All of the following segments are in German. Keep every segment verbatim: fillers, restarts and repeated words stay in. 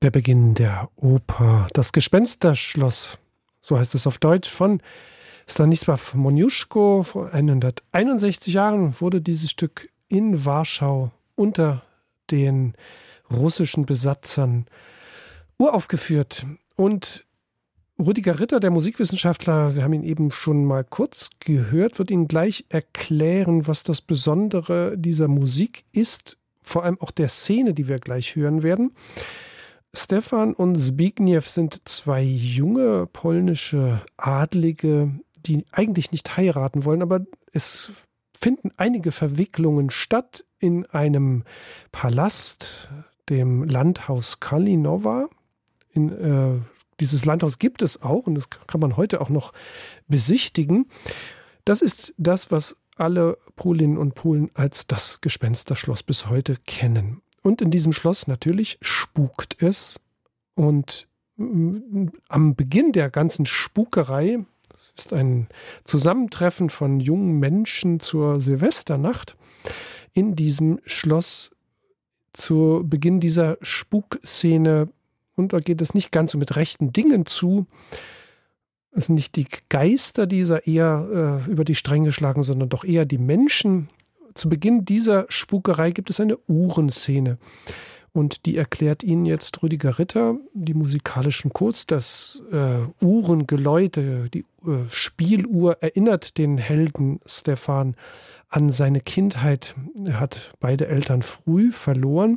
Der Beginn der Oper Das Gespensterschloss, so heißt es auf Deutsch, von Stanisław Moniuszko. Vor hunderteinundsechzig Jahren wurde dieses Stück in Warschau unter den russischen Besatzern uraufgeführt. Und Rüdiger Ritter, der Musikwissenschaftler, wir haben ihn eben schon mal kurz gehört, wird Ihnen gleich erklären, was das Besondere dieser Musik ist, vor allem auch der Szene, die wir gleich hören werden. Stefan und Zbigniew sind zwei junge polnische Adlige, die eigentlich nicht heiraten wollen, aber es finden einige Verwicklungen statt in einem Palast, dem Landhaus Kalinowa. In, äh, dieses Landhaus gibt es auch und das kann man heute auch noch besichtigen. Das ist das, was alle Polinnen und Polen als das Gespensterschloss bis heute kennen. Und in diesem Schloss natürlich spukt es. Und am Beginn der ganzen Spukerei, es ist ein Zusammentreffen von jungen Menschen zur Silvesternacht, in diesem Schloss zu Beginn dieser Spukszene, und da geht es nicht ganz so mit rechten Dingen zu. Es sind nicht die Geister, die da eher äh, über die Stränge schlagen, sondern doch eher die Menschen. Zu Beginn dieser Spukerei gibt es eine Uhrenszene und die erklärt Ihnen jetzt Rüdiger Ritter, die musikalischen Codes, das äh, Uhrengeläute, die äh, Spieluhr erinnert den Helden Stefan an seine Kindheit. Er hat beide Eltern früh verloren,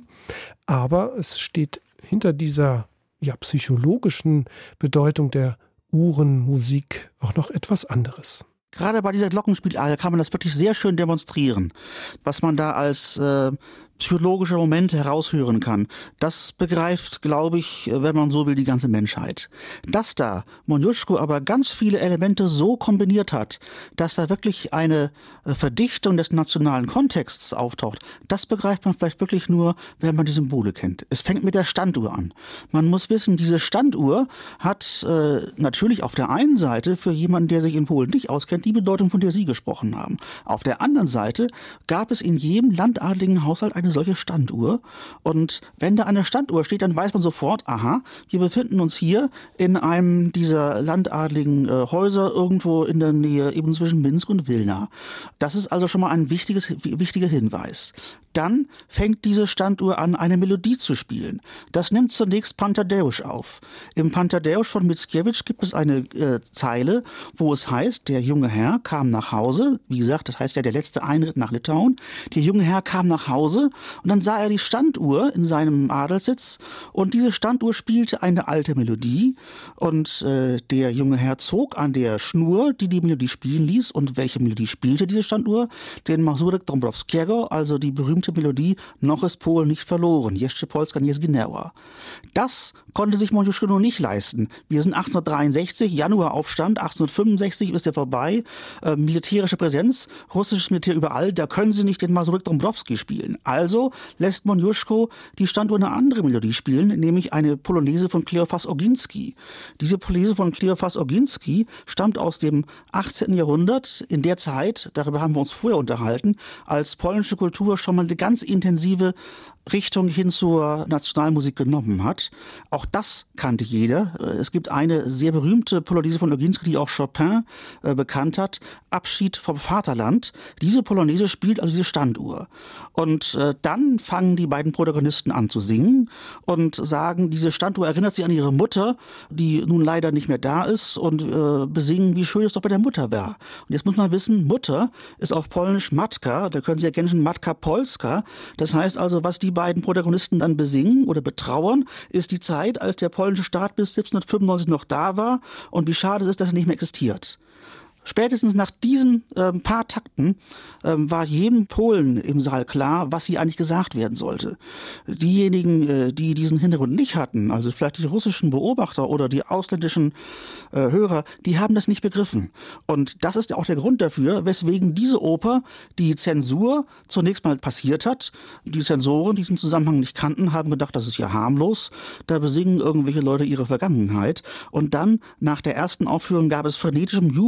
aber es steht hinter dieser ja, psychologischen Bedeutung der Uhrenmusik auch noch etwas anderes. Gerade bei dieser Glockenspielarie kann man das wirklich sehr schön demonstrieren, was man da als äh, psychologische Momente heraushören kann. Das begreift, glaube ich, wenn man so will, die ganze Menschheit. Dass da Moniuszko aber ganz viele Elemente so kombiniert hat, dass da wirklich eine äh, Verdichtung des nationalen Kontexts auftaucht, das begreift man vielleicht wirklich nur, wenn man die Symbole kennt. Es fängt mit der Standuhr an. Man muss wissen, diese Standuhr hat äh, natürlich auf der einen Seite für jemanden, der sich in Polen nicht auskennt, die Bedeutung, von der Sie gesprochen haben. Auf der anderen Seite gab es in jedem landadligen Haushalt eine solche Standuhr. Und wenn da eine Standuhr steht, dann weiß man sofort, aha, wir befinden uns hier in einem dieser landadligen äh, Häuser irgendwo in der Nähe, eben zwischen Minsk und Wilna. Das ist also schon mal ein wichtiges, wichtiger Hinweis. Dann fängt diese Standuhr an, eine Melodie zu spielen. Das nimmt zunächst Pantadeusz auf. Im Pantadeusz von Mickiewicz gibt es eine äh, Zeile, wo es heißt, der junge Herr kam nach Hause. Wie gesagt, das heißt ja der letzte Einritt nach Litauen. Der junge Herr kam nach Hause und dann sah er die Standuhr in seinem Adelssitz und diese Standuhr spielte eine alte Melodie und äh, der junge Herr zog an der Schnur, die die Melodie spielen ließ. Und welche Melodie spielte diese Standuhr? Den Mazurek Dąbrowskiego, also die berühmte Melodie Noch ist Polen nicht verloren, Jeszcze Polska nie zginęła. Das konnte sich Moniuszko nur nicht leisten. Wir sind achtzehnhundertdreiundsechzig, Januaraufstand, achtzehnhundertfünfundsechzig ist er vorbei, äh, militärische Präsenz, russisches Militär überall, da können sie nicht den Mazurek Dąbrowski spielen. Also lässt Moniuszko die Standuhr eine andere Melodie spielen, nämlich eine Polonaise von Kleofas Ogiński. Diese Polonaise von Kleofas Ogiński stammt aus dem achtzehnten Jahrhundert, in der Zeit, darüber haben wir uns vorher unterhalten, als polnische Kultur schon mal eine ganz intensive Richtung hin zur Nationalmusik genommen hat. Auch das kannte jeder. Es gibt eine sehr berühmte Polonaise von Ogiński, die auch Chopin äh, bekannt hat, Abschied vom Vaterland. Diese Polonaise spielt also diese Standuhr. Und äh, dann fangen die beiden Protagonisten an zu singen und sagen, diese Standuhr erinnert sie an ihre Mutter, die nun leider nicht mehr da ist, und äh, besingen, wie schön es doch bei der Mutter war. Und jetzt muss man wissen, Mutter ist auf Polnisch Matka, da können Sie ergänzen Matka Polska. Das heißt also, was die beiden Protagonisten dann besingen oder betrauern, ist die Zeit, als der polnische Staat bis siebzehnhundertfünfundneunzig noch da war und wie schade es ist, dass er nicht mehr existiert. Spätestens nach diesen äh, paar Takten äh, war jedem Polen im Saal klar, was hier eigentlich gesagt werden sollte. Diejenigen, äh, die diesen Hintergrund nicht hatten, also vielleicht die russischen Beobachter oder die ausländischen äh, Hörer, die haben das nicht begriffen. Und das ist ja auch der Grund dafür, weswegen diese Oper die Zensur zunächst mal passiert hat. Die Zensoren, die diesen Zusammenhang nicht kannten, haben gedacht, das ist ja harmlos. Da besingen irgendwelche Leute ihre Vergangenheit. Und dann, nach der ersten Aufführung, gab es frenetischem Jubel im Saal.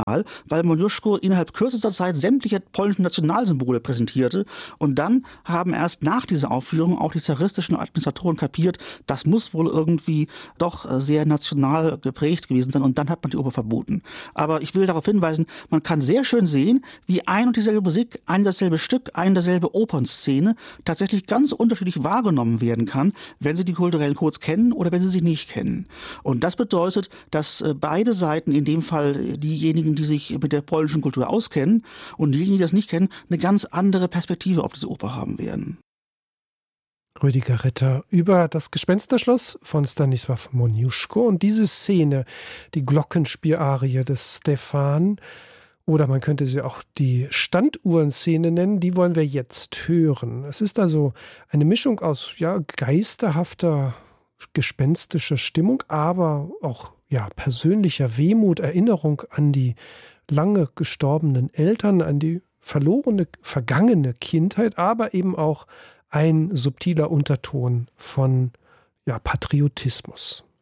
genial, weil Moniuszko innerhalb kürzester Zeit sämtliche polnischen Nationalsymbole präsentierte und dann haben erst nach dieser Aufführung auch die zaristischen Administratoren kapiert, das muss wohl irgendwie doch sehr national geprägt gewesen sein und dann hat man die Oper verboten. Aber ich will darauf hinweisen, man kann sehr schön sehen, wie ein und dieselbe Musik, ein und dasselbe Stück, ein und dasselbe Opernszene tatsächlich ganz unterschiedlich wahrgenommen werden kann, wenn Sie die kulturellen Codes kennen oder wenn Sie sie nicht kennen. Und das bedeutet, dass beide Seiten, in dem Fall diejenigen, die sich mit der polnischen Kultur auskennen und diejenigen, die das nicht kennen, eine ganz andere Perspektive auf diese Oper haben werden. Rüdiger Ritter über das Gespensterschloss von Stanisław Moniuszko und diese Szene, die Glockenspielarie des Stefan, oder man könnte sie auch die Standuhrenszene nennen, die wollen wir jetzt hören. Es ist also eine Mischung aus ja, geisterhafter, gespenstischer Stimmung, aber auch ja, persönlicher Wehmut, Erinnerung an die lange gestorbenen Eltern, an die verlorene, vergangene Kindheit, aber eben auch ein subtiler Unterton von ja, Patriotismus.